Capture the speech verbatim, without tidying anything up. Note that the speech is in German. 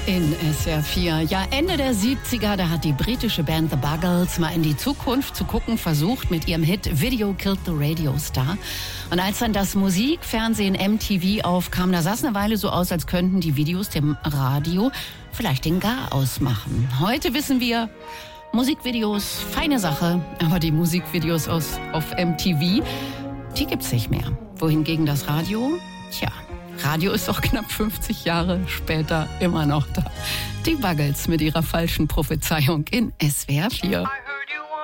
In S W R vier. Ja, Ende der siebziger, da hat die britische Band The Buggles mal in die Zukunft zu gucken versucht mit ihrem Hit Video Killed the Radio Star. Und als dann das Musikfernsehen M T V aufkam, da sah es eine Weile so aus, als könnten die Videos dem Radio vielleicht den Gar ausmachen. Heute wissen wir, Musikvideos, feine Sache, aber die Musikvideos aus, auf M T V, die gibt's nicht mehr. Wohingegen das Radio, tja, Radio ist auch knapp fünfzig Jahre später immer noch da. Die Buggles mit ihrer falschen Prophezeiung in S W R vier.